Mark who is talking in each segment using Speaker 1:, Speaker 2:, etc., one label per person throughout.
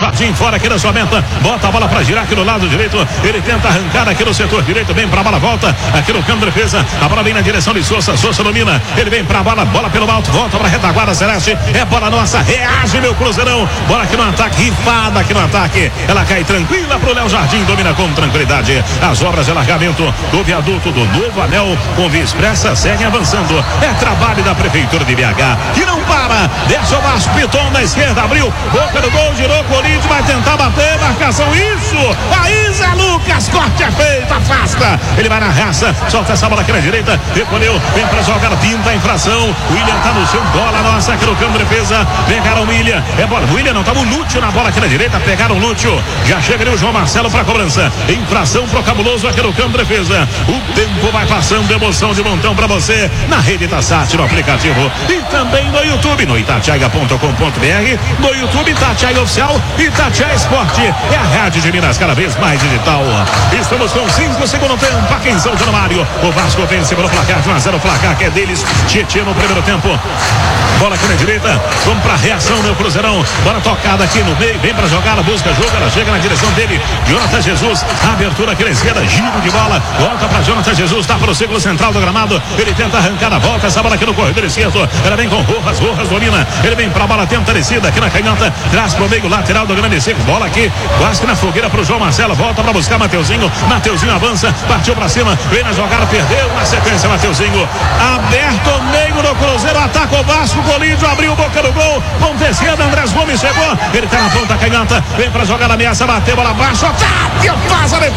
Speaker 1: Jardim fora aqui da sua meta, bota a bola pra girar aqui no lado direito, ele tenta arrancar aqui no setor direito, vem pra bola, volta aqui no campo de defesa, a bola vem na direção de Souza domina, ele vem pra bola pelo alto, volta pra retaguarda Celeste, é bola nossa, reage meu Cruzeirão, bola aqui no ataque, rifada aqui no ataque, ela cai tranquila pro Léo Jardim, domina com tranquilidade, as obras de largamento do viaduto do Novo Anel com Via Expressa seguem avançando, é trabalho da Prefeitura de BH, que não para, desce o Vasco, Piton na esquerda, abriu, boca do gol, girou, Corinthians vai tentar bater, marcação, isso, aí Zé Lucas, corte é feito, afasta, ele vai na raça, solta essa bola aqui na direita, recolheu, vem pra jogar, pinta a infração, William tá no chão, bola nossa aqui no campo de defesa, pegaram o William, é bola, William não, tava o Lúcio na bola aqui na direita, pegaram o Lúcio, já chega ali o João Marcelo pra cobrança, infração pro Cabuloso aqui no campo de defesa, o tempo vai passando, emoção de montão pra você, na rede Itasat, no aplicativo, e também no YouTube, no itatiaia.com.br, no YouTube Itatiaia Oficial, Itatiaia Esporte, é a rádio de Minas cada vez mais digital, estamos com 5 segundos tempo, aqui em São Januário, o Vasco vence pelo placar de 1-0, o placar que é deles, Tietê no primeiro tempo, bola aqui na direita, vamos pra reação meu Cruzeirão, bola tocada aqui no meio, vem pra jogar, busca jogo, ela chega na direção dele, Jonathan Jesus, abertura aqui na esquerda, giro de bola, volta pra Jonathan Jesus, tá pro círculo central do gramado, ele tenta arrancar a volta, essa bola aqui no corredor esquerdo, ela vem com Rojas domina, ele vem pra bola, tenta descida aqui na canhota, traz pro meio lateral do grande seco, bola aqui, quase que na fogueira pro João Marcelo, volta pra buscar Mateuzinho avança, partiu pra cima, vem na jogada, perdeu, na sequência Mateuzinho, aberto o meio do Cruzeiro, ataca o Vasco, Colídio, abriu boca do gol, ponta esquerda, Andrés Gomes chegou, ele tá na ponta canhota, vem pra jogar, ameaça, bateu, bola abaixo, Otávio faz a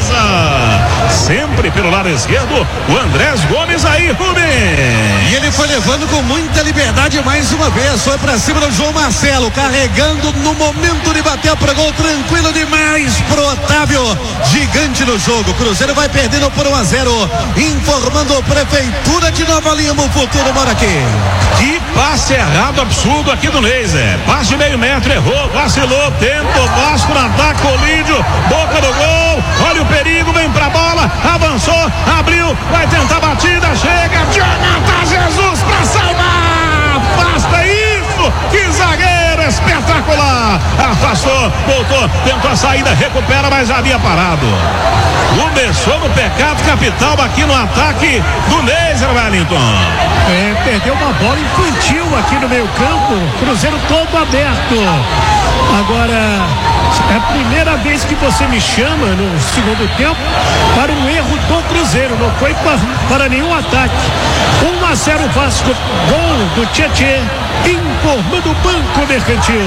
Speaker 1: defesa, sempre pelo lado esquerdo, o Andrés Gomes aí, Rubem,
Speaker 2: e ele foi levando com muita liberdade mais uma vez, foi pra cima do João Marcelo, carregando no momento de bater pro gol, tranquilo demais pro Otávio, gigante no jogo, Cruzeiro vai perdendo por 1-0, informando a Prefeitura de Nova Lima, o futuro mora aqui.
Speaker 1: Que passe errado absurdo aqui do Neiser, passe de meio metro, errou, vacilou, tempo, Vasco no ataque, Colídio, boca do gol, olha o perigo, vem pra bola, avançou, abriu, vai tentar a batida, chega, Jonathan Jesus pra salvar, afasta isso, que zagueiro espetacular, afastou, voltou, tentou a saída, recupera, mas já havia parado, começou no pecado capital aqui no ataque do Neiser, Wellington.
Speaker 3: Perdeu uma bola infantil aqui no meio campo, Cruzeiro todo aberto, agora é a primeira vez que você me chama no segundo tempo para um erro do Cruzeiro, não foi para nenhum ataque. 1-0 Vasco, gol do Tietê, informando o Banco Mercantil.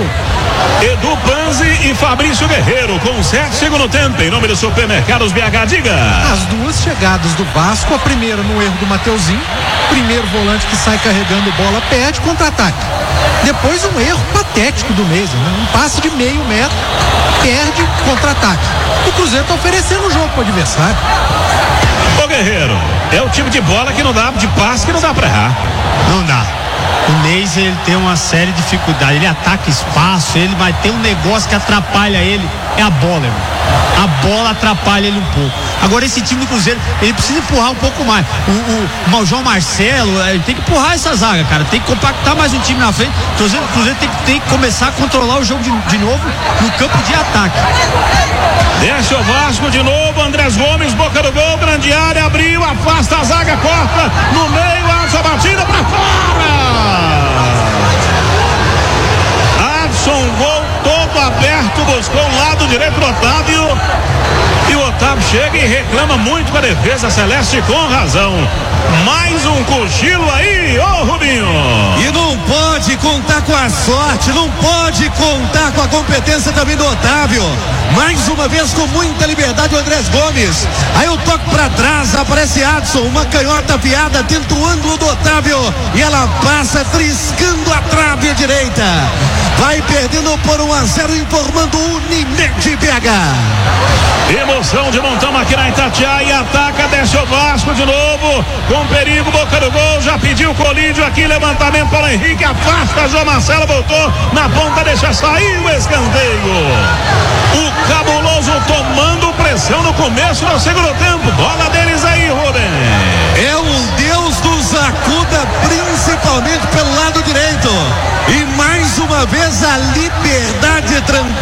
Speaker 1: Edu Panzi e Fabrício Guerreiro com 7 segundo tempo, em nome do Supermercados BH, diga.
Speaker 4: As duas chegadas do Vasco, a primeira no erro do Mateuzinho, primeiro volante que sai carregando bola, perde contra-ataque. Depois um erro patético do Neiser, né? Um passe de meio metro, perde contra-ataque. O Cruzeiro está oferecendo o jogo para o adversário.
Speaker 1: Ô Guerreiro, é o tipo de bola que não dá, de passe que não dá para errar.
Speaker 5: Não dá. O Neiser, ele tem uma série de dificuldades, ele ataca espaço, ele vai ter um negócio que atrapalha ele, é a bola, irmão. A bola atrapalha ele um pouco. Agora esse time do Cruzeiro, ele precisa empurrar um pouco mais. O João Marcelo, ele tem que empurrar essa zaga, cara, tem que compactar mais um time na frente. O Cruzeiro tem que começar a controlar o jogo de novo no campo de ataque.
Speaker 1: Desce o Vasco de novo, Andrés Gomes, boca do gol, grande área, abriu, afasta a zaga, corta, no meio, alça a batida pra fora. Adson, gol todo aberto, buscou o lado direito do Otávio, e o Otávio chega e reclama muito com a defesa celeste, com razão. Mais um cochilo aí, ô Rubinho.
Speaker 2: E não pode contar com a sorte, não pode contar com a competência também do Otávio. Mais uma vez com muita liberdade o Andrés Gomes. Aí o toque pra trás, aparece Adson, uma canhota afiada, tenta o ângulo do Otávio e ela passa triscando a trave à direita. Vai perdendo por 1-0, informando o Unimed BH.
Speaker 1: Emoção de montão aqui na Itatiaia, ataca, desce o Vasco de novo, com perigo, boca do gol, já pediu o Colídio aqui, levantamento para o Henrique, afasta, João Marcelo voltou na ponta, deixa sair o escanteio. O Cabuloso tomando pressão no começo do segundo tempo, bola deles aí, Rubem.
Speaker 2: É um Deus dos acuda, principalmente pelo lado direito, e mais uma vez a liberdade tranquila.